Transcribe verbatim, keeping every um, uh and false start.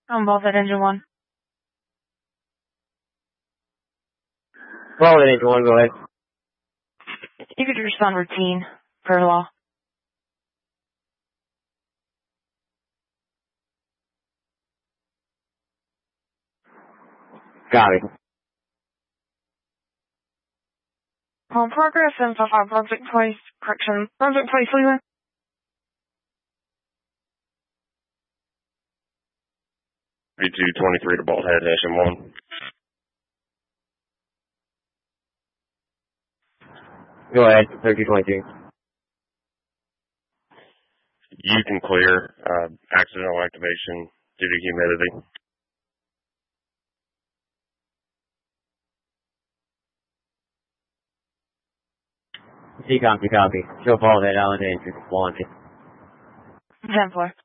I'm both at engine one. Well, at engine one, go ahead. You could respond routine, per law. Copy. On progress, info five, project place, correction, project place, Leland. V two twenty-three to Bolthead, engine one. Go ahead, thirty-two twenty-two. You can clear, uh, accidental activation due to humidity. C copy, copy. Show Bolthead, Island entry, launching. ten four.